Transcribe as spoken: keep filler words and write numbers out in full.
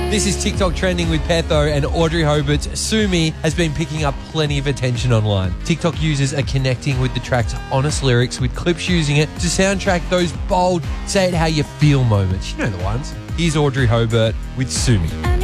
This is TikTok Trending with Petho, and Audrey Hobart's Sue Me has been picking up plenty of attention online. TikTok users are connecting with the track's honest lyrics, with clips using it to soundtrack those bold, say it how you feel moments. You know the ones. Here's Audrey Hobart with Sue Me.